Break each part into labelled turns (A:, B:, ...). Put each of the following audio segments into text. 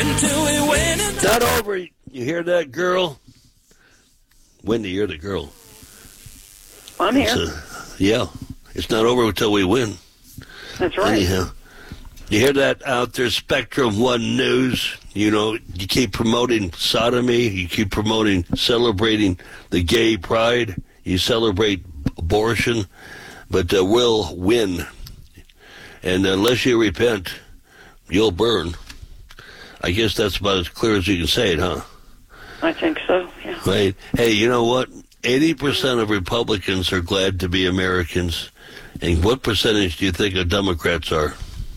A: until we win.
B: It's not over. You hear that, girl? Wendy, you're the girl.
C: I'm here.
B: Yeah, it's not over until we win.
C: That's right.
B: Anyhow, you hear that out there, Spectrum One News? You know, you keep promoting sodomy. You keep promoting celebrating the gay pride. You celebrate abortion, but we'll win. And unless you repent, you'll burn. I guess that's about as clear as you can say it, huh?
C: I think so, yeah.
B: Right. Hey, you know what? 80% of Republicans are glad to be Americans. And what percentage do you think of Democrats are?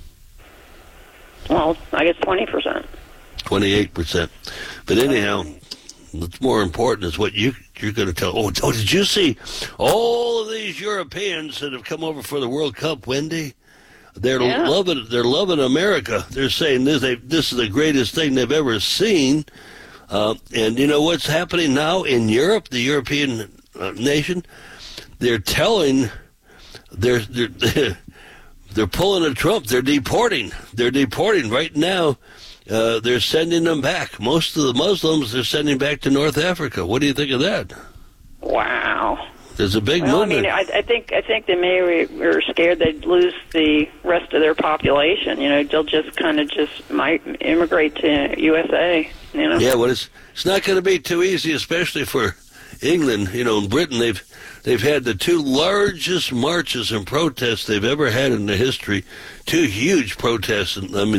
C: Well, I guess 20%.
B: 28%. But anyhow, what's more important is what you're going to tell. Oh, did you see all of these Europeans that have come over for the World Cup, Wendy? They're loving America. They're saying this is the greatest thing they've ever seen. And you know what's happening now in Europe, the European nation? They're telling, they're pulling a Trump. They're deporting right now. They're sending them back. Most of the Muslims they're sending back to North Africa. What do you think of that?
C: Wow.
B: There's a big movement.
C: I mean, I think they may were scared they'd lose the rest of their population. You know, they'll just might immigrate to USA. You know.
B: Yeah, well, it's not going to be too easy, especially for England. You know, in Britain, they've had the two largest marches and protests they've ever had in their history. Two huge protests.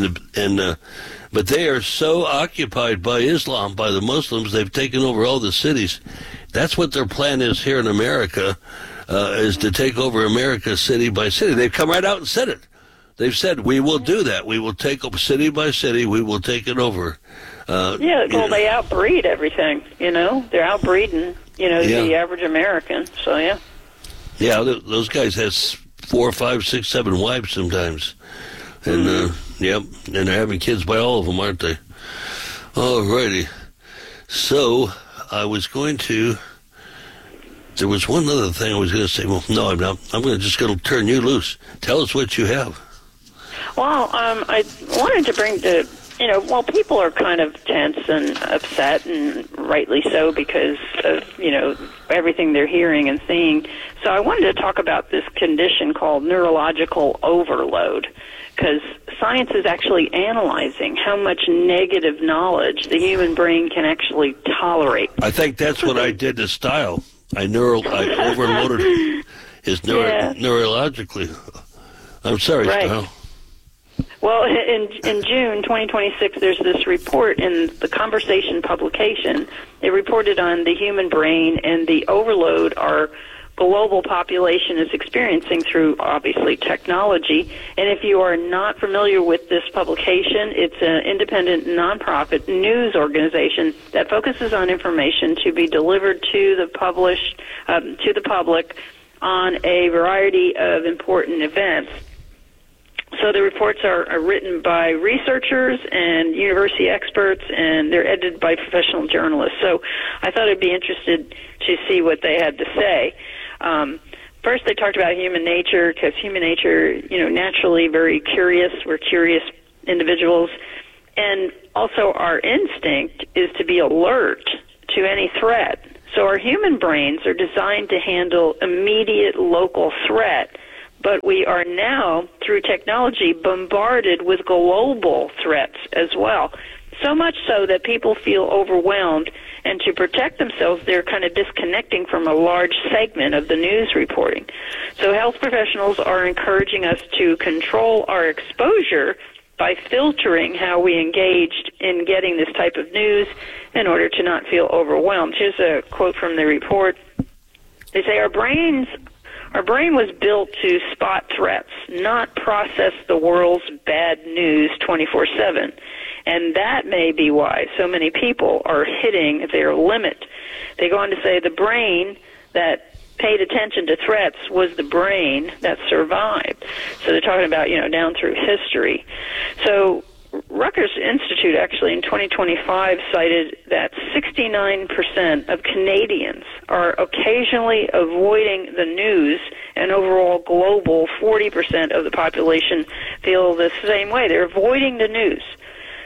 B: But they are so occupied by Islam, by the Muslims, they've taken over all the cities. That's what their plan is here in America, is to take over America city by city. They've come right out and said it. They've said, we will do that. We will take over city by city. We will take it over.
C: They outbreed everything, you know. They're outbreeding, the average American, so yeah. Yeah,
B: those guys have 4, 5, 6, 7 wives sometimes. And, and they're having kids by all of them, aren't they? All righty. So, I was going to... There was one other thing I was going to say. Well, no, I'm not. I'm just going to turn you loose. Tell us what you have.
C: Well, I wanted to bring the... people are kind of tense and upset, and rightly so, because of, everything they're hearing and seeing. So I wanted to talk about this condition called neurological overload, because science is actually analyzing how much negative knowledge the human brain can actually tolerate.
B: I think that's what I did to Style. I overloaded his neurologically. I'm sorry,
C: right.
B: Style.
C: Well, in June 2026, there's this report in the Conversation publication. It reported on the human brain and the overload our global population is experiencing through, obviously, technology. And if you are not familiar with this publication, it's an independent nonprofit news organization that focuses on information to be delivered to the public on a variety of important events. So the reports are written by researchers and university experts, and they're edited by professional journalists. So I thought I'd be interested to see what they had to say. First, they talked about human nature, because human nature, naturally very curious. We're curious individuals. And also our instinct is to be alert to any threat. So our human brains are designed to handle immediate local threat. But we are now, through technology, bombarded with global threats as well. So much so that people feel overwhelmed, and to protect themselves, they're kind of disconnecting from a large segment of the news reporting. So health professionals are encouraging us to control our exposure by filtering how we engaged in getting this type of news in order to not feel overwhelmed. Here's a quote from the report. They say, Our brain was built to spot threats, not process the world's bad news 24/7. And that may be why so many people are hitting their limit. They go on to say the brain that paid attention to threats was the brain that survived. So they're talking about, down through history. So Rutgers Institute actually in 2025 cited that 69% of Canadians are occasionally avoiding the news, and overall global 40% of the population feel the same way. They're avoiding the news.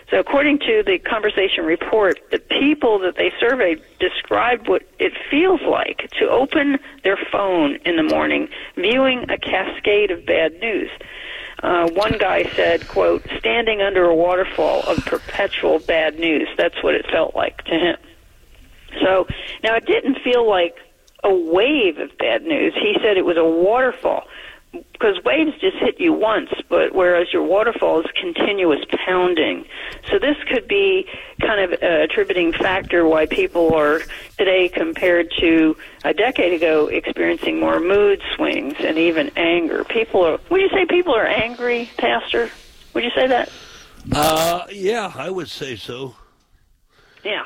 C: So according to the Conversation report, the people that they surveyed described what it feels like to open their phone in the morning, viewing a cascade of bad news. One guy said, quote, standing under a waterfall of perpetual bad news. That's what it felt like to him. So now it didn't feel like a wave of bad news. He said it was a waterfall, because waves just hit you once, but whereas your waterfall is continuous pounding. So this could be kind of an attributing factor why people are today, compared to a decade ago, experiencing more mood swings and even anger. Would you say people are angry, Pastor? Would you say that?
B: Yeah, I would say so.
C: Yeah.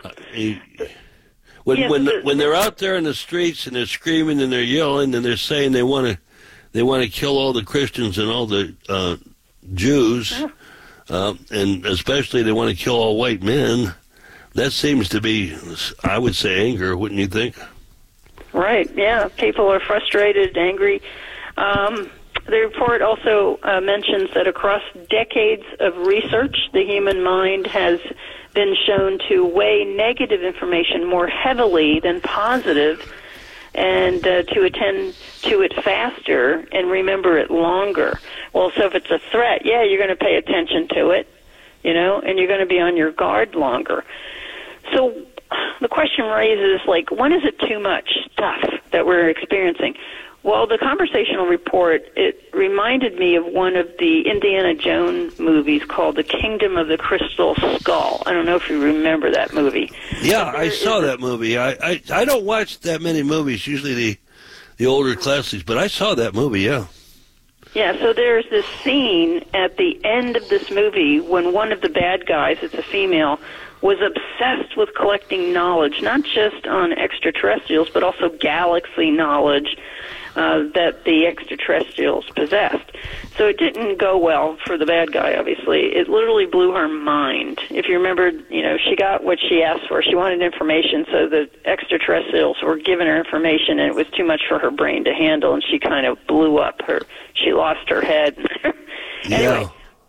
B: When they're out there in the streets and they're screaming and they're yelling and they're saying they want to kill all the Christians and all the Jews, and especially they want to kill all white men, that seems to be, I would say, anger, wouldn't you think?
C: Right, yeah. People are frustrated, angry. The report also mentions that across decades of research, the human mind has been shown to weigh negative information more heavily than positive, and to attend to it faster and remember it longer. Well, so if it's a threat, yeah, you're going to pay attention to it, and you're going to be on your guard longer. So the question raises, when is it too much stuff that we're experiencing? Well, the Conversational report, it reminded me of one of the Indiana Jones movies called The Kingdom of the Crystal Skull. I don't know if you remember that movie.
B: Yeah, I saw that movie. I don't watch that many movies, usually the older classics, but I saw that movie, yeah.
C: Yeah, so there's this scene at the end of this movie when one of the bad guys, it's a female, was obsessed with collecting knowledge, not just on extraterrestrials, but also galaxy knowledge that the extraterrestrials possessed. So it didn't go well for the bad guy, obviously. It literally blew her mind. If you remember, she got what she asked for. She wanted information, so the extraterrestrials were giving her information, and it was too much for her brain to handle, and she kind of blew up. She lost her head. Anyway,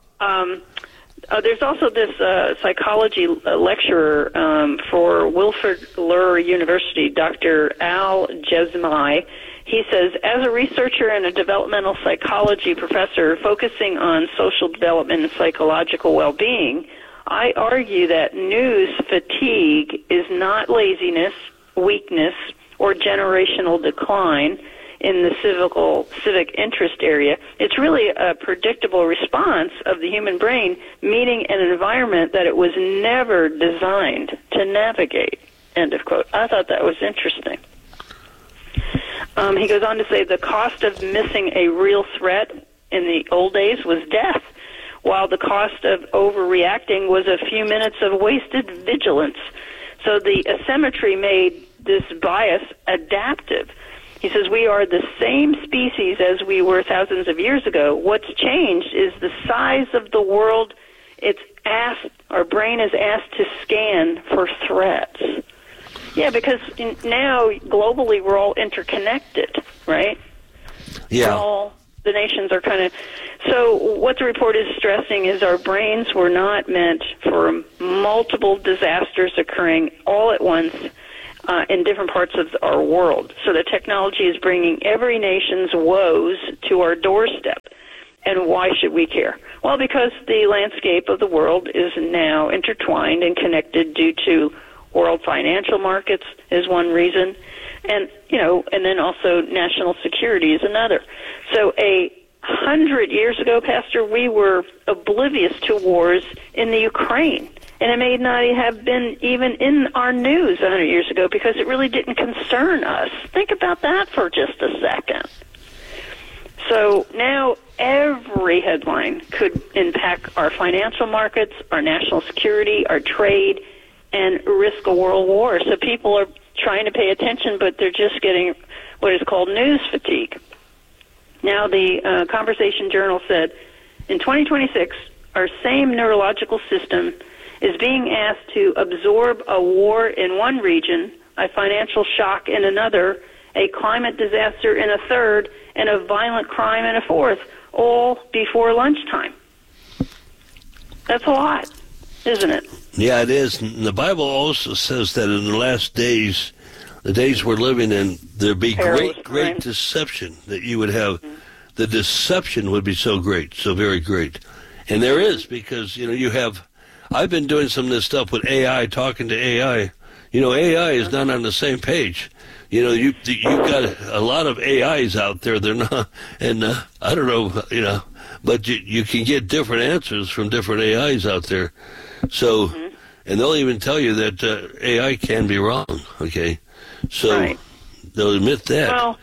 C: there's also this psychology lecturer for Wilfrid Laurier University, Dr. Al Jesmai. He says, as a researcher and a developmental psychology professor focusing on social development and psychological well-being, I argue that news fatigue is not laziness, weakness, or generational decline in the civic interest area. It's really a predictable response of the human brain meeting an environment that it was never designed to navigate, end of quote. I thought that was interesting. He goes on to say the cost of missing a real threat in the old days was death, while the cost of overreacting was a few minutes of wasted vigilance. So the asymmetry made this bias adaptive. He says, we are the same species as we were thousands of years ago. What's changed is the size of the world our brain is asked to scan for threats. Yeah, because now globally we're all interconnected, right?
B: Yeah.
C: The nations are kind of... So what the report is stressing is our brains were not meant for multiple disasters occurring all at once in different parts of our world. So the technology is bringing every nation's woes to our doorstep. And why should we care? Well, because the landscape of the world is now intertwined and connected due to world financial markets is one reason, and and then also national security is another. So 100 years ago, Pastor, we were oblivious to wars in the Ukraine, and it may not have been even in our news 100 years ago because it really didn't concern us. Think about that for just a second. So now every headline could impact our financial markets, our national security, our trade, and risk a world war. So people are trying to pay attention, but they're just getting what is called news fatigue. Now, the Conversation Journal said, in 2026, our same neurological system is being asked to absorb a war in one region, a financial shock in another, a climate disaster in a third, and a violent crime in a fourth, all before lunchtime. That's a lot. isn't it?
B: Yeah, it is. And the Bible also says that in the last days, the days we're living in, there'd be great deception, that you would have. The deception would be so great, so very great. And there is, because, you have, I've been doing some of this stuff with AI, talking to AI. AI is not on the same page. You've got a lot of AIs out there. They're not, and I don't know, but you can get different answers from different AIs out there. So, and they'll even tell you that AI can be wrong, okay? So they'll admit that.
C: Well,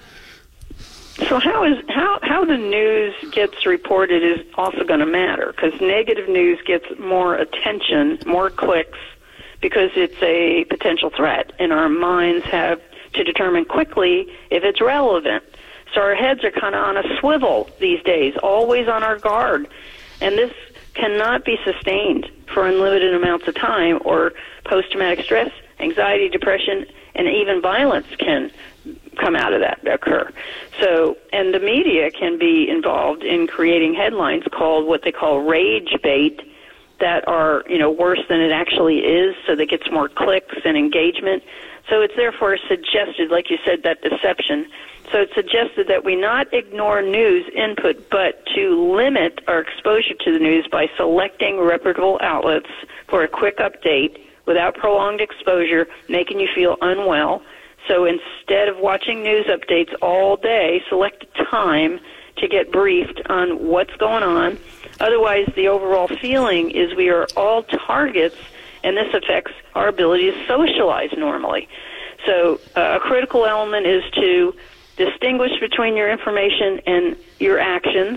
C: so how the news gets reported is also going to matter, because negative news gets more attention, more clicks, because it's a potential threat, and our minds have to determine quickly if it's relevant. So our heads are kind of on a swivel these days, always on our guard, and this cannot be sustained for unlimited amounts of time, or post-traumatic stress, anxiety, depression, and even violence can come out of that, occur. So, and the media can be involved in creating headlines called what they call rage bait, that are, worse than it actually is, so that gets more clicks and engagement. So it's therefore suggested, like you said, that deception. So it's suggested that we not ignore news input, but to limit our exposure to the news by selecting reputable outlets for a quick update without prolonged exposure, making you feel unwell. So instead of watching news updates all day, select a time to get briefed on what's going on. Otherwise, the overall feeling is we are all targets, and this affects our ability to socialize normally. So a critical element is to distinguish between your information and your actions.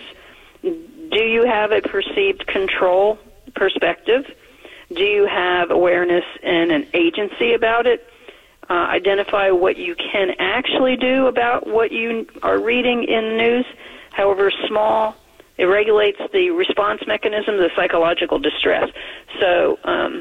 C: Do you have a perceived control perspective? Do you have awareness and an agency about it? Identify what you can actually do about what you are reading in the news, however small. It regulates the response mechanism, the psychological distress. So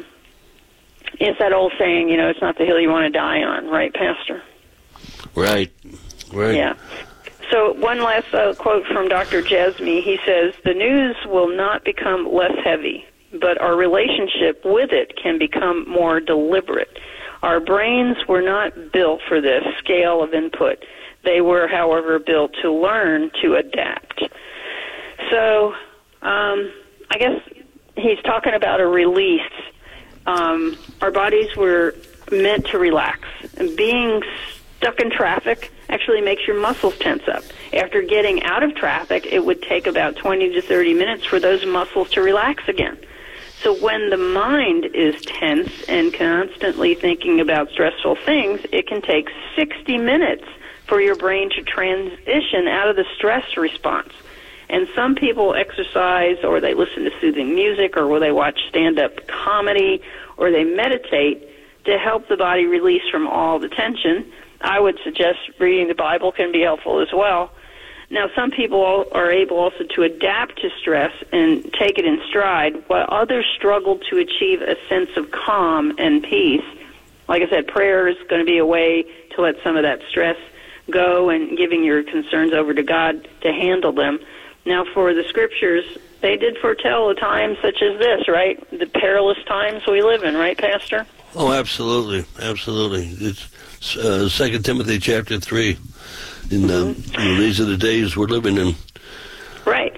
C: it's that old saying, it's not the hill you want to die on, right, Pastor?
B: Right.
C: Yeah. So one last quote from Dr. Jesme. He says, "The news will not become less heavy, but our relationship with it can become more deliberate. Our brains were not built for this scale of input. They were, however, built to learn to adapt." So I guess he's talking about a release. Our bodies were meant to relax. And being stuck in traffic actually makes your muscles tense up. After getting out of traffic, it would take about 20 to 30 minutes for those muscles to relax again. So when the mind is tense and constantly thinking about stressful things, it can take 60 minutes for your brain to transition out of the stress response. And some people exercise, or they listen to soothing music, or they watch stand-up comedy, or they meditate to help the body release from all the tension. I would suggest reading the Bible can be helpful as well. Now, some people are able also to adapt to stress and take it in stride, while others struggle to achieve a sense of calm and peace. Like I said, prayer is going to be a way to let some of that stress go, and giving your concerns over to God to handle them. Now, for the scriptures, they did foretell a time such as this, right? The perilous times we live in, right, Pastor?
B: Oh, absolutely, absolutely. It's 2 Timothy chapter 3. These are the days we're living in.